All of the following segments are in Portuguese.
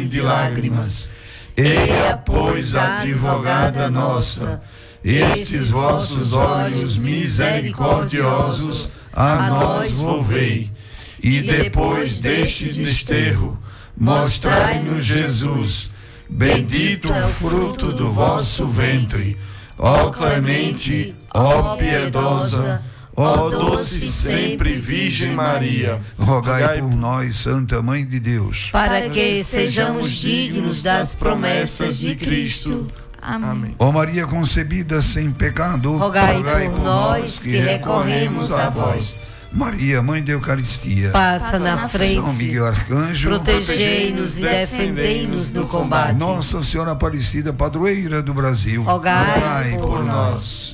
de lágrimas. Eia, pois, advogada nossa, estes vossos olhos misericordiosos a nós volvei, e depois deste desterro, mostrai-nos Jesus, bendito o fruto do vosso ventre. Ó clemente, ó piedosa, ó doce sempre Virgem Maria, rogai por nós, Santa Mãe de Deus, para que sejamos dignos das promessas de Cristo. Amém. Ó Maria concebida sem pecado, rogai por nós que recorremos a vós. Maria, Mãe da Eucaristia, passa na frente. São Miguel Arcanjo, protegei-nos e defendei-nos do combate. Nossa Senhora Aparecida, padroeira do Brasil, rogai por nós.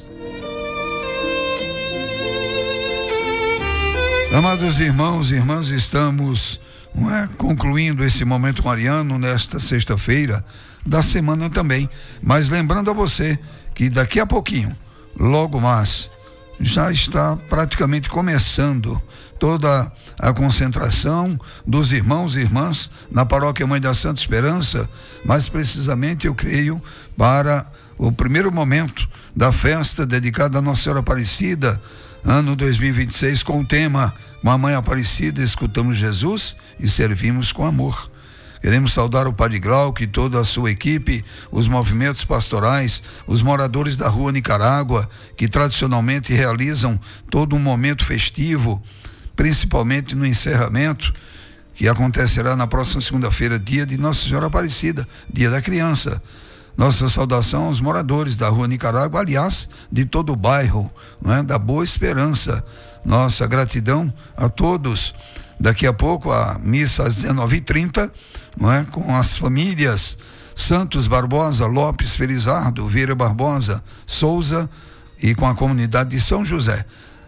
Amados irmãos e irmãs, estamos concluindo esse momento mariano nesta sexta-feira da semana também, mas lembrando a você que daqui a pouquinho, logo mais, já está praticamente começando toda a concentração dos irmãos e irmãs na Paróquia Mãe da Santa Esperança, mais precisamente, eu creio, para o primeiro momento da festa dedicada a Nossa Senhora Aparecida, ano 2026, com o tema "Com a Mãe Aparecida escutamos Jesus e servimos com amor". Queremos saudar o Padre Glauco e toda a sua equipe, os movimentos pastorais, os moradores da Rua Nicarágua, que tradicionalmente realizam todo um momento festivo, principalmente no encerramento, que acontecerá na próxima segunda-feira, dia de Nossa Senhora Aparecida, dia da criança. Nossa saudação aos moradores da Rua Nicarágua, aliás, de todo o bairro, da Boa Esperança. Nossa gratidão a todos. Daqui a pouco a missa às 19h30, com as famílias Santos Barbosa, Lopes Felizardo, Vieira Barbosa, Souza, e com a comunidade de São José.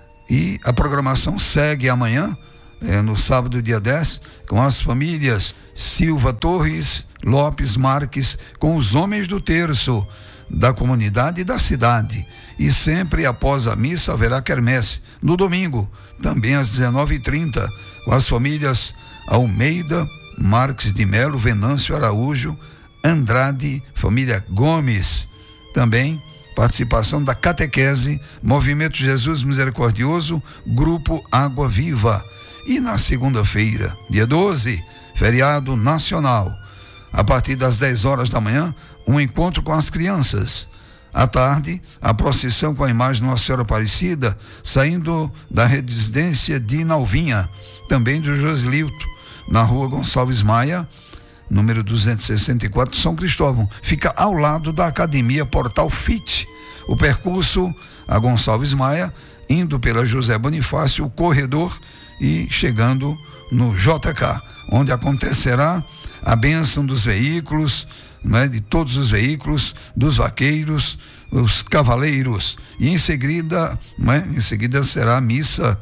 E a programação segue amanhã, no sábado, dia 10, com as famílias Silva Torres, Lopes Marques, com os homens do terço da comunidade e da cidade. E sempre após a missa haverá quermesse. No domingo, também às 19h30, com as famílias Almeida, Marques de Melo, Venâncio Araújo, Andrade, família Gomes. Também participação da catequese, Movimento Jesus Misericordioso, Grupo Água Viva. E na segunda-feira, dia 12, feriado nacional, a partir das 10 horas da manhã, um encontro com as crianças. À tarde, a procissão com a imagem de Nossa Senhora Aparecida, saindo da residência de Nalvinha, também do Josilito, na Rua Gonçalves Maia, número 264, São Cristóvão. Fica ao lado da Academia Portal Fit. O percurso a Gonçalves Maia, indo pela José Bonifácio, o corredor, e chegando no JK, onde acontecerá a bênção dos veículos, de todos os veículos, dos vaqueiros, os cavaleiros, e em seguida será a missa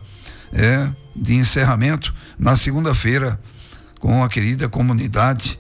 de encerramento na segunda-feira com a querida comunidade,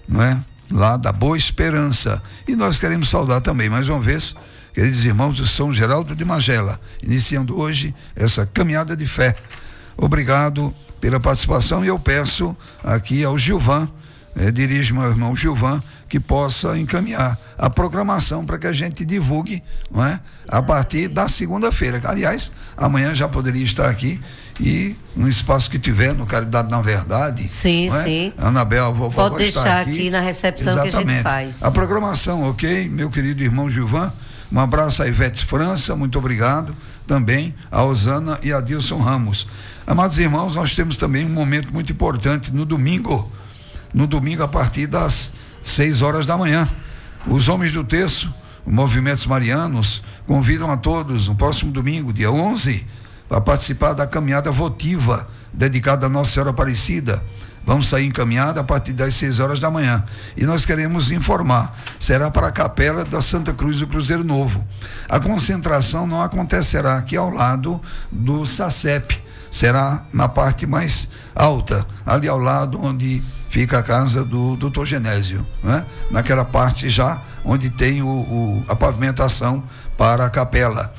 lá da Boa Esperança. E nós queremos saudar também mais uma vez, queridos irmãos do São Geraldo de Magela, iniciando hoje essa caminhada de fé. Obrigado pela participação, e eu peço aqui ao Gilvan, dirijo meu irmão Gilvan, que possa encaminhar a programação para que a gente divulgue, a partir da segunda-feira. Aliás, amanhã já poderia estar aqui, e no espaço que tiver, no Caridade na Verdade. Sim, sim. Anabel, a vovó pode deixar aqui na recepção. Exatamente. Que a gente faz. A programação, ok? Meu querido irmão Gilvan, um abraço a Ivete França, muito obrigado. Também a Osana e a Dilson Ramos. Amados irmãos, nós temos também um momento muito importante no domingo. No domingo, a partir das 6 horas da manhã. Os homens do terço, os movimentos marianos, convidam a todos no próximo domingo, dia 11, para participar da caminhada votiva dedicada a Nossa Senhora Aparecida. Vamos sair em caminhada a partir das 6 horas da manhã. E nós queremos informar, será para a capela da Santa Cruz do Cruzeiro Novo. A concentração não acontecerá aqui ao lado do SACEP, será na parte mais alta, ali ao lado onde fica a casa do Dr. Genésio, naquela parte já onde tem a pavimentação para a capela.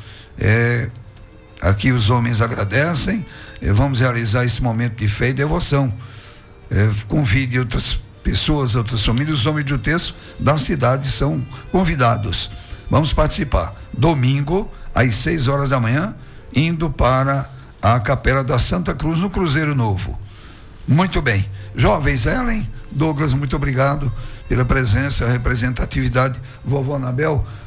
Aqui os homens agradecem, vamos realizar esse momento de fé e devoção. Convide outras pessoas, outras famílias, os homens do texto da cidade são convidados. Vamos participar. Domingo, às 6 horas da manhã, indo para a Capela da Santa Cruz, no Cruzeiro Novo. Muito bem. Jovens, Ellen, Douglas, muito obrigado pela presença, representatividade. Vovó Anabel,